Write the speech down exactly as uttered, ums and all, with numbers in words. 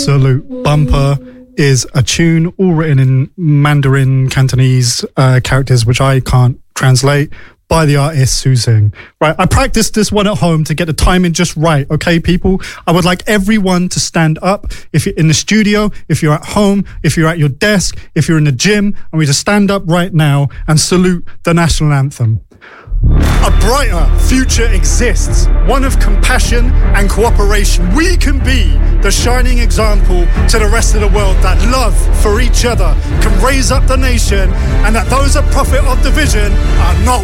absolute bumper is a tune all written in Mandarin Cantonese uh, characters, which I can't translate, by the artist Su Xing. Right, I practiced this one at home to get the timing just right, okay, people? I would like everyone to stand up. If you're in the studio, if you're at home, if you're at your desk, if you're in the gym, and we just stand up right now and salute the national anthem. A brighter future exists, one of compassion and cooperation. We can be the shining example to the rest of the world that love for each other can raise up the nation, and that those that profit of division are not